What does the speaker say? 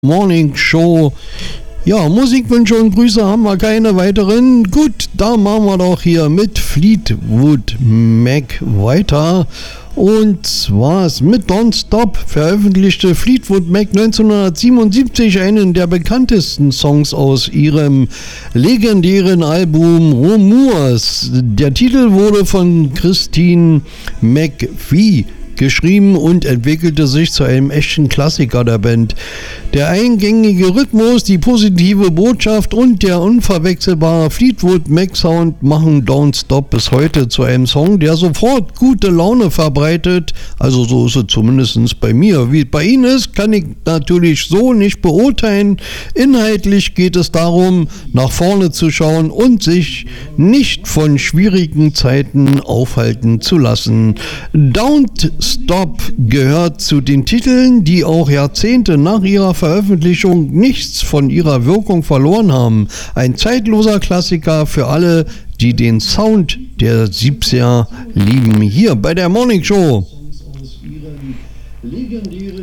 Morning Show. Ja, Musikwünsche und Grüße haben wir keine weiteren. Gut, da machen wir doch hier mit Fleetwood Mac weiter. Und zwar ist mit Don't Stop veröffentlichte Fleetwood Mac 1977 einen der bekanntesten Songs aus ihrem legendären Album Rumours. Der Titel wurde von Christine McVie geschrieben und entwickelte sich zu einem echten Klassiker der Band. Der eingängige Rhythmus, die positive Botschaft und der unverwechselbare Fleetwood Mac Sound machen Don't Stop bis heute zu einem Song, der sofort gute Laune verbreitet. Also so ist es zumindest bei mir. Wie es bei Ihnen ist, kann ich natürlich so nicht beurteilen. Inhaltlich geht es darum, nach vorne zu schauen und sich nicht von schwierigen Zeiten aufhalten zu lassen. Don't Stop gehört zu den Titeln, die auch Jahrzehnte nach ihrer Veröffentlichung nichts von ihrer Wirkung verloren haben. Ein zeitloser Klassiker für alle, die den Sound der 70er lieben. Hier bei der Morning Show. Legendäre